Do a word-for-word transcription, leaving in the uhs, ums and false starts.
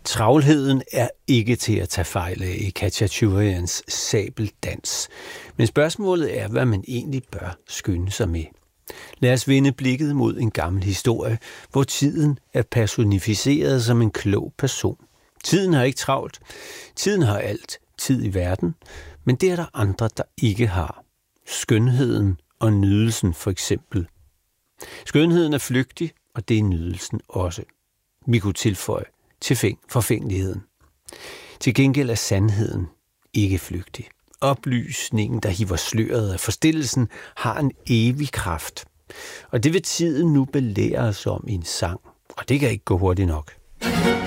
Travlheden er ikke til at tage fejl af i Khachaturians sabeldans. Men spørgsmålet er, hvad man egentlig bør skynde sig med. Lad os vende blikket mod en gammel historie, hvor tiden er personificeret som en klog person. Tiden har ikke travlt. Tiden har alt tid i verden, men det er der andre, der ikke har. Skønheden og nydelsen for eksempel. Skønheden er flygtig, og det er nydelsen også. Vi kunne tilføje til forfængeligheden. Til gengæld er sandheden ikke flygtig. Oplysningen, der hiver sløret af forstillelsen, har en evig kraft. Og det vil tiden nu belære os om i en sang. Og det kan ikke gå hurtigt nok.